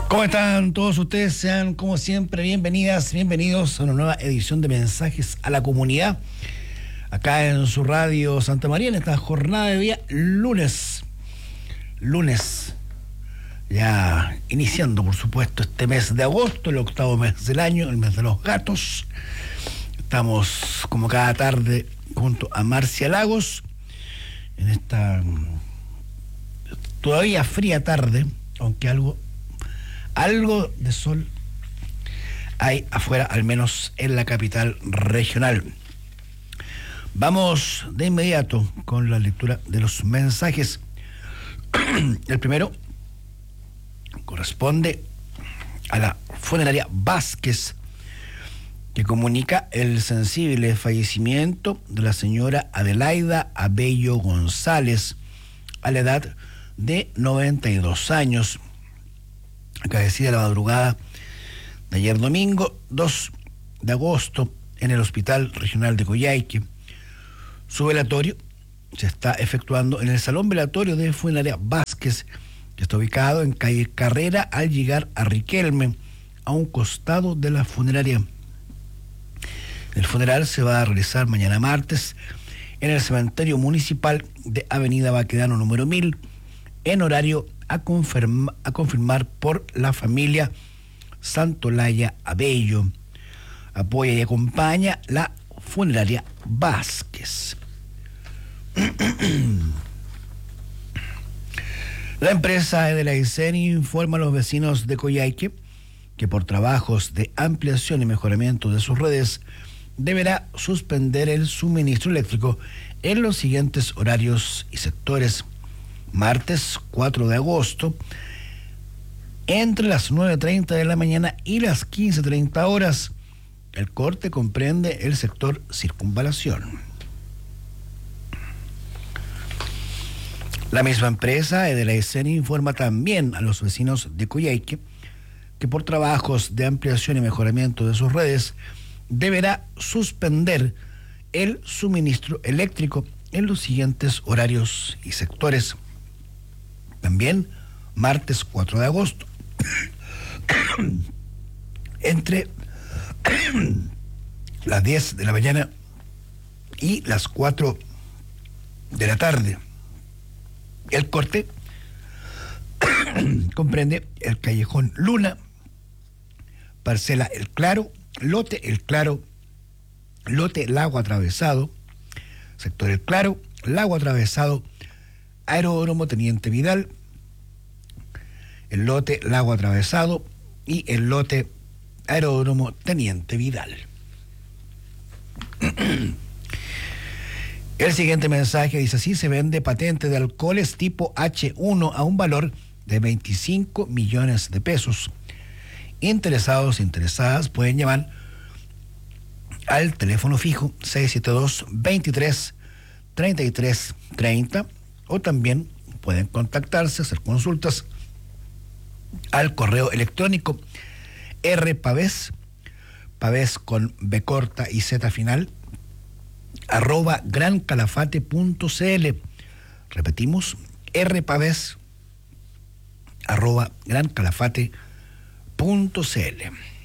¿Cómo están todos ustedes? Sean como siempre bienvenidas, bienvenidos a una nueva edición de Mensajes a la Comunidad, acá en su radio Santa María, en esta jornada de día lunes, ya iniciando por supuesto este mes de agosto, el octavo mes del año, el mes de los gatos. Estamos como cada tarde junto a Marcia Lagos en esta todavía fría tarde, aunque algo de sol hay afuera, al menos en la capital regional. Vamos de inmediato con la lectura de los mensajes. El primero corresponde a la funeraria Vázquez, que comunica el sensible fallecimiento de la señora Adelaida Abello González a la edad de 92 años. Acadecida la madrugada de ayer domingo 2 de agosto en el Hospital Regional de Coyhaique. Su velatorio se está efectuando en el Salón Velatorio de Funeraria Vázquez, que está ubicado en calle Carrera al llegar a Riquelme, a un costado de la funeraria. El funeral se va a realizar mañana martes en el cementerio municipal de Avenida Baquedano número 1000, en horario a confirmar por la familia Santolaya Abello. Apoya y acompaña la funeraria Vázquez. La empresa Edelaicen informa a los vecinos de Coyhaique que por trabajos de ampliación y mejoramiento de sus redes deberá suspender el suministro eléctrico en los siguientes horarios y sectores. Martes 4 de agosto, entre las 9:30 de la mañana y las 15:30 horas. El corte comprende el sector Circunvalación. La misma empresa, Edelaicen, informa también a los vecinos de Coyhaique que por trabajos de ampliación y mejoramiento de sus redes deberá suspender el suministro eléctrico en los siguientes horarios y sectores. También martes 4 de agosto, entre las 10 de la mañana y las 4 de la tarde. El corte comprende el Callejón Luna, Parcela El Claro, Lote El Claro, Lote Lago Atravesado, Sector El Claro, Lago Atravesado, Aeródromo Teniente Vidal, el lote Lago Atravesado y el lote Aeródromo Teniente Vidal. El siguiente mensaje dice así: se vende patente de alcoholes tipo H1 a un valor de 25 millones de pesos. Interesados, interesadas pueden llamar al teléfono fijo 672-23-33-30 o también pueden contactarse, hacer consultas al correo electrónico rpavés, pavés con B corta y Z final, @grancalafate.cl. Repetimos, rpavés @grancalafate.cl.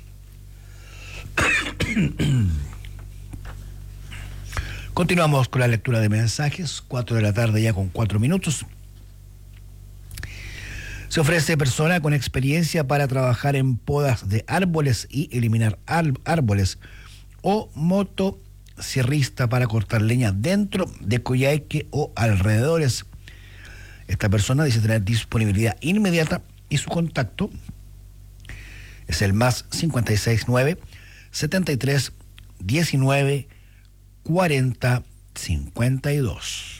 Continuamos con la lectura de mensajes, 4 de la tarde ya con 4 minutos. Se ofrece persona con experiencia para trabajar en podas de árboles y eliminar árboles, o motosierrista para cortar leña dentro de Coyhaique o alrededores. Esta persona dice tener disponibilidad inmediata y su contacto es el más 569 73 19 40 52.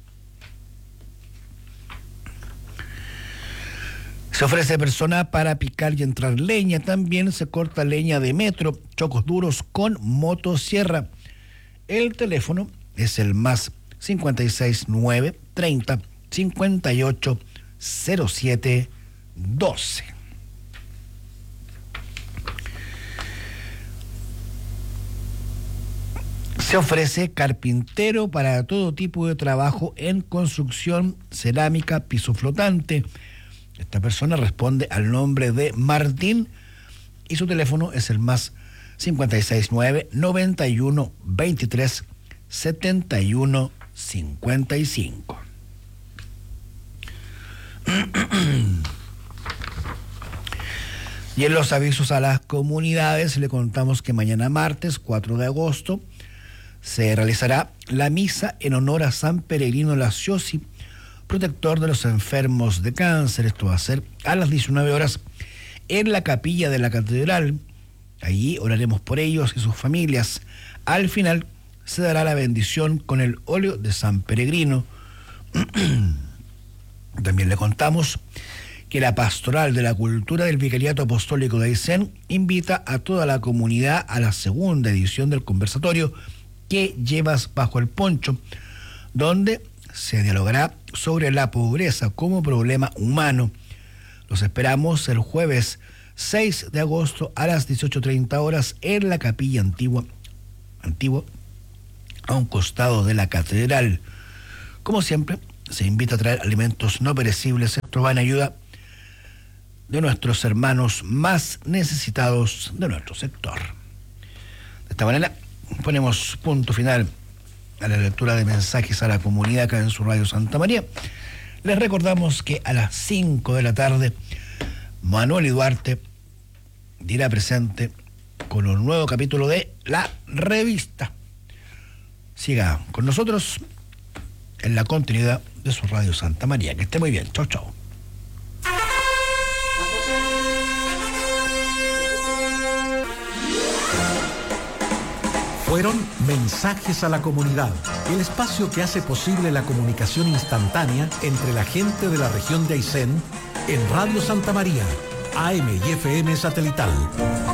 Se ofrece persona para picar y entrar leña. También se corta leña de metro, chocos duros con motosierra. El teléfono es el más 569 30 58 07 12. Se ofrece carpintero para todo tipo de trabajo en construcción, cerámica, piso flotante, Esta persona responde al nombre de Martín y su teléfono es el más 569 91 23 71 55. Y en los avisos a las comunidades le contamos que mañana martes 4 de agosto se realizará la misa en honor a San Peregrino Laciosi, protector de los enfermos de cáncer. Esto va a ser a las 19 horas en la capilla de la catedral. Allí oraremos por ellos y sus familias. Al final se dará la bendición con el óleo de San Peregrino. También le contamos que la Pastoral de la Cultura del Vicariato Apostólico de Aysén invita a toda la comunidad a la segunda edición del conversatorio ¿Qué llevas bajo el poncho?, donde se dialogará sobre la pobreza como problema humano. Los esperamos el jueves 6 de agosto a las 18:30 horas en la capilla antigua, a un costado de la catedral. Como siempre, se invita a traer alimentos no perecibles. Esto va en ayuda de nuestros hermanos más necesitados de nuestro sector. De esta manera, ponemos punto final a la lectura de mensajes a la comunidad acá en su Radio Santa María. Les recordamos que a las 5 de la tarde, Manuel y Duarte dirá presente con un nuevo capítulo de La Revista. Siga con nosotros en la continuidad de su Radio Santa María. Que esté muy bien. Chau, chau. Fueron Mensajes a la Comunidad, el espacio que hace posible la comunicación instantánea entre la gente de la región de Aysén en Radio Santa María, AM y FM satelital.